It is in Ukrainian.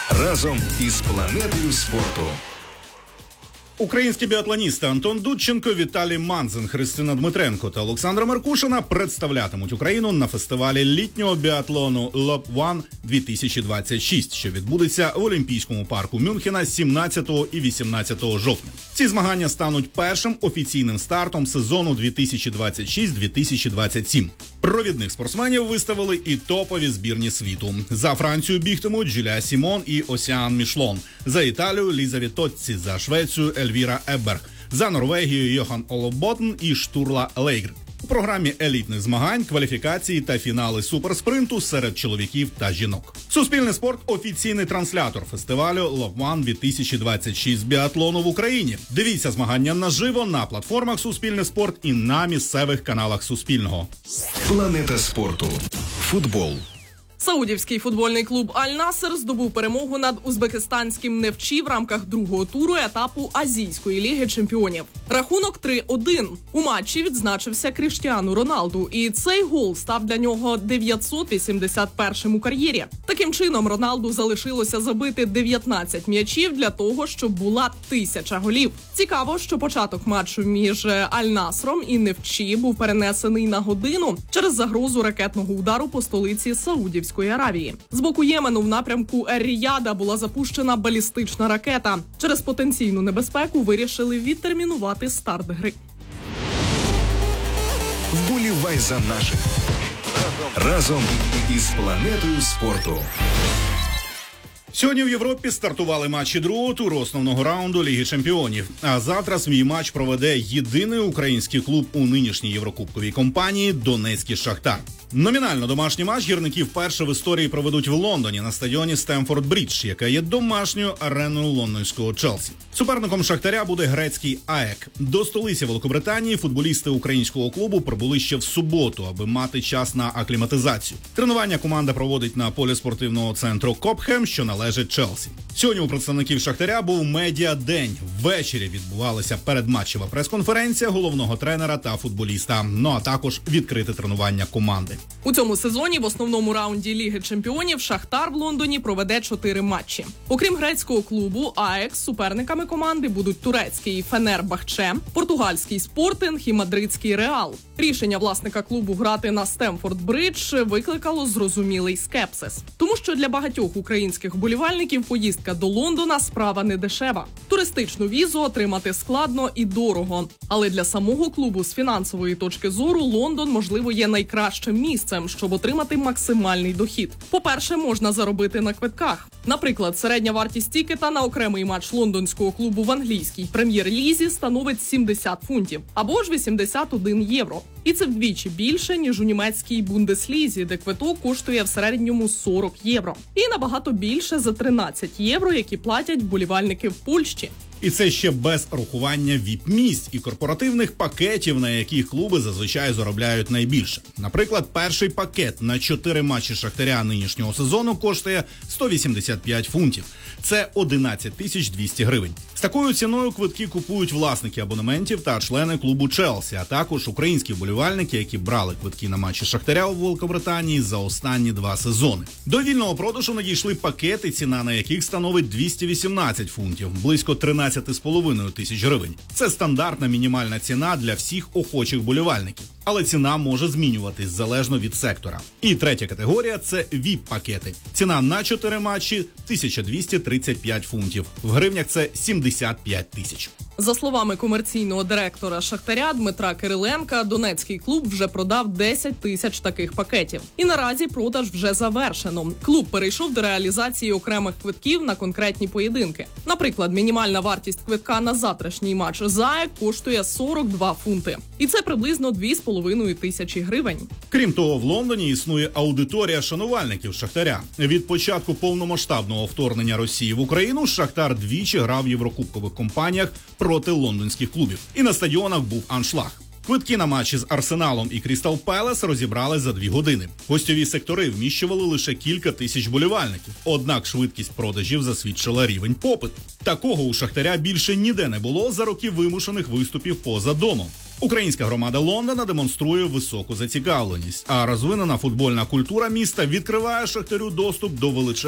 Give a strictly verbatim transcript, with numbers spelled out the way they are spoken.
Разом із планетою спорту. Українські біатлоністи Антон Дудченко, Віталій Манзин, Христина Дмитренко та Олександра Маркушина представлятимуть Україну на фестивалі літнього біатлону Lob One дві тисячі двадцять шість, що відбудеться в Олімпійському парку Мюнхена сімнадцятого і вісімнадцятого жовтня. Ці змагання стануть першим офіційним стартом сезону дві тисячі двадцять шість - дві тисячі двадцять сім. Провідних спортсменів виставили і топові збірні світу. За Францію бігтимуть Джулія Сімон і Осіан Мішлон. За Італію – Ліза Вітоцці. За Швецію – Ельвіра Ебберг. За Норвегію – Йохан Олоботн і Штурла Лейгр. У програмі елітних змагань, кваліфікації та фінали суперспринту серед чоловіків та жінок. Суспільний спорт – офіційний транслятор фестивалю Lob One дві тисячі двадцять шість біатлону в Україні. Дивіться змагання наживо на платформах Суспільний спорт і на місцевих каналах Суспільного. Планета спорту. Футбол. Саудівський футбольний клуб Аль-Насер здобув перемогу над узбекистанським «Нефчі» в рамках другого туру етапу Азійської ліги чемпіонів. Рахунок три один. У матчі відзначився Кріштіану Роналду, і цей гол став для нього дев'ятсот вісімдесят першим у кар'єрі. Таким чином, Роналду залишилося забити дев'ятнадцять м'ячів для того, щоб була тисяча голів. Цікаво, що початок матчу між Аль-Насром і «Нефчі» був перенесений на годину через загрозу ракетного удару по столиці Саудівської Аравії. З боку Ємену в напрямку Ер-Ріяда була запущена балістична ракета. Через потенційну небезпеку вирішили відтермінувати старт гри. Вболівай за наших. Разом із планетою спорту. Сьогодні в Європі стартували матчі другого туру основного раунду Ліги чемпіонів. А завтра свій матч проведе єдиний український клуб у нинішній єврокубковій кампанії «Донецький Шахтар». Номінально домашній матч гірники вперше в історії проведуть в Лондоні на стадіоні Стемфорд-Брідж, яка є домашньою ареною лондонського Челсі. Суперником Шахтаря буде грецький АЕК. До столиці Великобританії футболісти українського клубу прибули ще в суботу, аби мати час на акліматизацію. Тренування команда проводить на полі спортивного центру Копхем, що належить Челсі. Сьогодні у представників Шахтаря був медіадень. Ввечері відбувалася передматчева прес-конференція головного тренера та футболіста, ну а також відкрите тренування команди. У цьому сезоні в основному раунді Ліги чемпіонів Шахтар в Лондоні проведе чотири матчі. Окрім грецького клубу АЕК, суперниками команди будуть турецький Фенербахче, португальський Спортинг і мадридський Реал. Рішення власника клубу грати на Стемфорд-Бридж викликало зрозумілий скепсис. Тому що для багатьох українських вболівальників поїздка до Лондона – справа не дешева. Туристичну візу отримати складно і дорого. Але для самого клубу з фінансової точки зору Лондон, можливо, є найкращим місцем, щоб отримати максимальний дохід. По-перше, можна заробити на квитках. Наприклад, середня вартість тікета на окремий матч лондонського клубу в англійській прем'єр-лізі становить сімдесят фунтів, або ж вісімдесят один євро. І це вдвічі більше, ніж у німецькій Бундеслізі, де квиток коштує в середньому сорок євро. І набагато більше за тринадцять євро, які платять вболівальники в Польщі. І це ще без рахування віп-місць і корпоративних пакетів, на яких клуби зазвичай заробляють найбільше. Наприклад, перший пакет на чотири матчі Шахтаря нинішнього сезону коштує сто вісімдесят п'ять фунтів. Це одинадцять тисяч двісті гривень. З такою ціною квитки купують власники абонементів та члени клубу Челсі, а також українські вболівальники, які брали квитки на матчі Шахтаря у Великобританії за останні два сезони. До вільного продажу надійшли пакети, ціна на яких становить двісті вісімнадцять фунтів, близько тринадцять з половиною тисяч гривень. Це стандартна мінімальна ціна для всіх охочих вболівальників. Але ціна може змінюватись залежно від сектора. І третя категорія – це віп-пакети. Ціна на чотири матчі – тисяча двісті тридцять п'ять фунтів. В гривнях це сімдесят п'ять тисяч. За словами комерційного директора Шахтаря Дмитра Кириленка, донецький клуб вже продав десять тисяч таких пакетів. І наразі продаж вже завершено. Клуб перейшов до реалізації окремих квитків на конкретні поєдинки. Наприклад, мінімальна вартість квитка на завтрашній матч з АЕК коштує сорок два фунти. І це приблизно дві з половиною тисячі гривень. Крім того, в Лондоні існує аудиторія шанувальників Шахтаря. Від початку повномасштабного вторгнення Росії в Україну Шахтар двічі грав в єврокубкових компаніях проти лондонських клубів. І на стадіонах був аншлаг. Квитки на матчі з Арсеналом і Крістал Пелес розібрали за дві години. Гостьові сектори вміщували лише кілька тисяч болівальників. Однак швидкість продажів засвідчила рівень попиту. Такого у Шахтаря більше ніде не було за роки вимушених виступів поза домом. Українська громада Лондона демонструє високу зацікавленість, а розвинена футбольна культура міста відкриває Шахтарю доступ до величезної